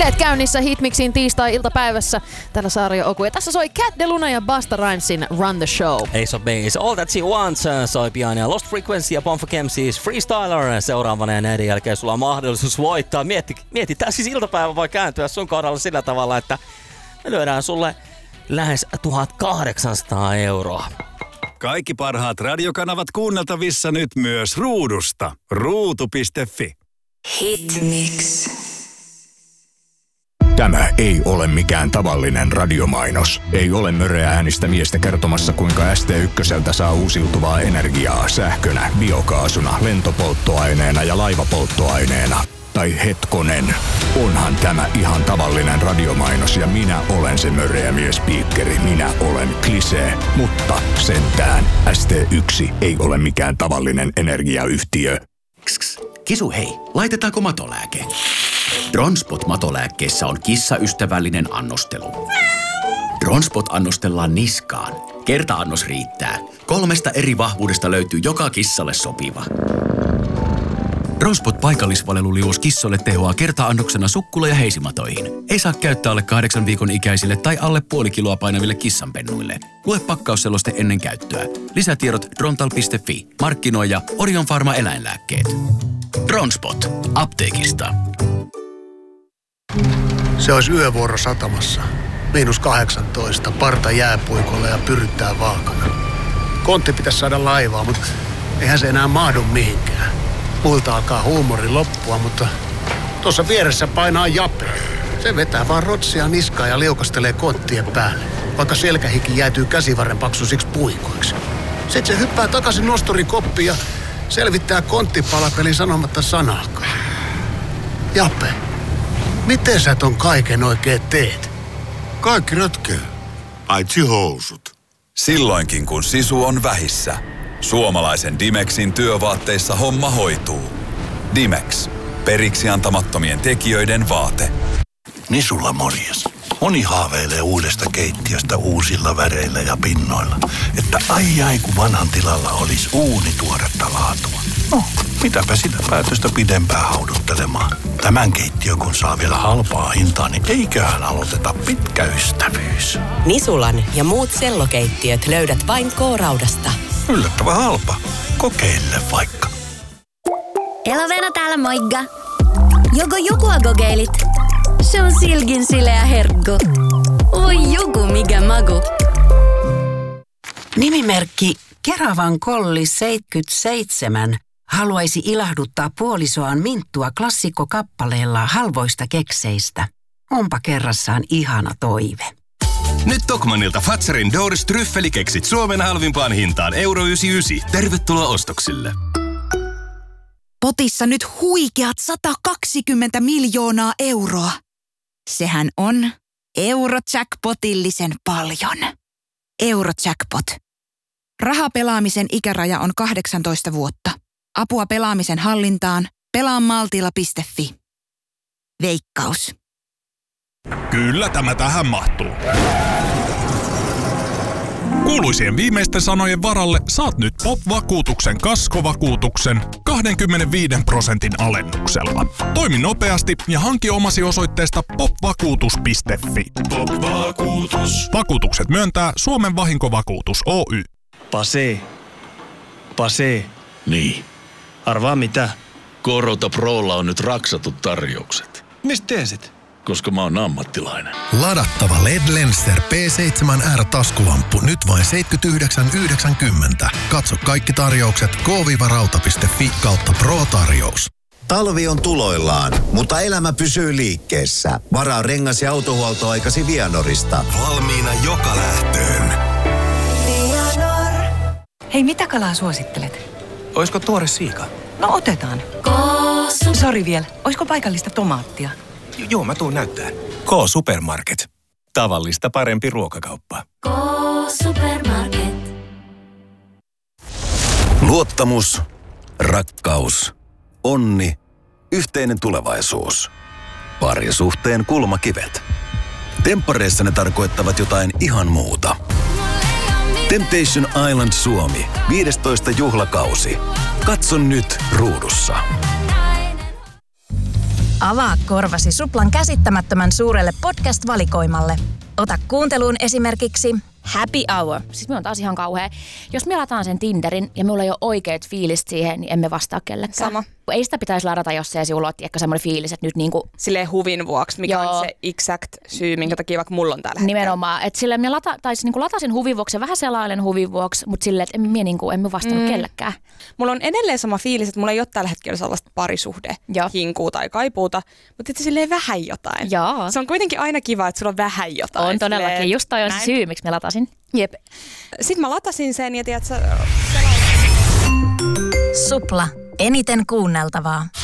Bileet käynnissä Hitmixin tiistai-iltapäivässä. Täällä Saario Oku. Ja tässä soi Cat DeLuna ja Busta Rhymesin Run the Show. Ace of Base, All That She Wants soi pian ja Lost Frequency ja Pomfa Kemsis Freestyler seuraavana ja näiden jälkeen sulla on mahdollisuus voittaa. Mieti tää siis iltapäivä voi kääntyä sun kohdalla sillä tavalla, että me lyödään sulle lähes 1800 euroa. Kaikki parhaat radiokanavat kuunneltavissa nyt myös Ruudusta. Ruutu.fi. Hitmix. Tämä ei ole mikään tavallinen radiomainos. Ei ole möreä äänistä miestä kertomassa, kuinka ST1 saa uusiutuvaa energiaa sähkönä, biokaasuna, lentopolttoaineena ja laivapolttoaineena. Tai hetkonen, onhan tämä ihan tavallinen radiomainos ja minä olen se möreä miespiikkeri. Minä olen Klisee, mutta sentään ST1 ei ole mikään tavallinen energiayhtiö. Kisu hei, laitetaanko matolääke? Dronspot-matolääkkeessä on kissaystävällinen annostelu. Dronspot annostellaan niskaan. Kerta-annos riittää. 3 eri vahvuudesta löytyy joka kissalle sopiva. Dronspot paikallisvaleluliuos kissoille tehoaa kerta-annoksena sukkula- ja heisimatoihin. Ei saa käyttää alle 8 viikon ikäisille tai alle puoli kiloa painaville kissanpennuille. Lue pakkausseloste ennen käyttöä. Lisätiedot drontal.fi. Markkinoija Orion Pharma eläinlääkkeet. Dronspot. Apteekista. Se olisi yövuoro satamassa. -18, parta jääpuikolla ja pyryttää vaakana. Kontti pitäisi saada laivaa, mutta eihän se enää mahdu mihinkään. Multa alkaa huumori loppua, mutta tuossa vieressä painaa Jape. Se vetää vaan rotsia niskaa ja liukastelee konttien päälle, vaikka selkähiki jäätyy käsivarren paksuisiksi puikoiksi. Sitten se hyppää takaisin nosturikoppiin ja selvittää konttipalapelin sanomatta sanaakaan. Jape, miten sä ton kaiken oikein teet? Kaikki ratkee, paitsi housut. Silloinkin kun sisu on vähissä, suomalaisen Dimexin työvaatteissa homma hoituu. Dimex. Periksi antamattomien tekijöiden vaate. Nisulla morjes. Moni haaveilee uudesta keittiöstä uusilla väreillä ja pinnoilla. Että ai kun vanhan tilalla olisi uunituoretta laatua. No, mitäpä sitä päätöstä pidempään hauduttelemaan. Tämän keittiön kun saa vielä halpaa hintaa, niin eiköhän aloiteta pitkä ystävyys. Nisulan ja muut sellokeittiöt löydät vain K-Raudasta. Yllättävän halpa. Kokeile vaikka. Elovena täällä moikka. Joko jokua kokeilit? Se on silkin sileä herkku. Oi joku mikä maku. Nimimerkki Keravan Kolli 77 haluaisi ilahduttaa puolisoaan Minttua klassikkokappaleella halvoista kekseistä. Onpa kerrassaan ihana toive. Nyt Tokmannilta Fatsarin Doors tryffelikeksit Suomen halvimpaan hintaan €99. Tervetuloa ostoksille. Potissa nyt huikeat 120 miljoonaa euroa. Sehän on Eurojackpotillisen paljon. Eurojackpot. Rahapelaamisen ikäraja on 18 vuotta. Apua pelaamisen hallintaan. Pelaamaltilla.fi. Veikkaus. Kyllä tämä tähän mahtuu. Kuuluisien viimeisten sanojen varalle saat nyt POP-vakuutuksen kaskovakuutuksen 25% alennuksella. Toimi nopeasti ja hanki omasi osoitteesta popvakuutus.fi. Pop-vakuutus. Vakuutukset myöntää Suomen vahinkovakuutus Oy. Pase. Niin. Arvaa mitä? Korota Prolla on nyt raksatut tarjoukset. Mistä tiesit? Koska mä oon ammattilainen. Ladattava LED Lenser P7R-taskulamppu nyt vain 79,90. Katso kaikki tarjoukset k-rauta.fi/Pro-tarjous. Talvi on tuloillaan, mutta elämä pysyy liikkeessä. Varaa rengas- ja autohuoltoaikasi Vianorista. Valmiina joka lähtöön. Vianor. Hei, mitä kalaa suosittelet? Oisko tuore siika? No otetaan. Sori vielä, oisko paikallista tomaattia? Joo, mä tuun näyttää. K-Supermarket. Tavallista parempi ruokakauppa. K-Supermarket. Luottamus, rakkaus, onni, yhteinen tulevaisuus. Parisuhteen kulmakivet. Temppareissa ne tarkoittavat jotain ihan muuta. Temptation Island Suomi, 15. juhlakausi. Katso nyt Ruudussa. Avaa korvasi Suplan käsittämättömän suurelle podcast-valikoimalle. Ota kuunteluun esimerkiksi Happy Hour. Siis me on taas ihan kauhea. Jos me lataan sen Tinderin ja mulla ei ole oikeat fiilit siihen, niin emme vastaa kellekään. Sama. Ei sitä pitäisi ladata, jos se sinulla on semmoinen fiilis, että nyt niinku... Silleen huvin vuoksi, mikä on se exact syy, minkä takia vaikka mulla on täällä hetkellä. Nimenomaan. Että silleen me latasin huvin vuoksi ja vähän selailen huvin vuoksi, mutta silleen, että emme vastannut kellekään. Mulla on edelleen sama fiilis, että mulla ei ole tällä hetkellä sellaista hinkuu tai kaipuuta, mutta että silleen vähän jotain. Joo. Se on kuitenkin aina kiva, että sulla on vähän jotain. On todellakin. Silleen, just toi on se syy, miksi me latasin. Jep. Sitten mä latasin sen ja tiedätkö... Supla. Eniten kuunneltavaa.